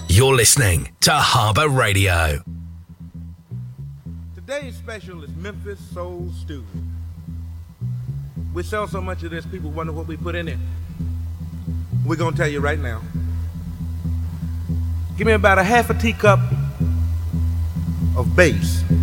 You're listening to Harbour Radio. Today's special is Memphis Soul Stew. We sell so much of this, people wonder what we put in it. We're gonna tell you right now. Give me about a half a teacup of bass.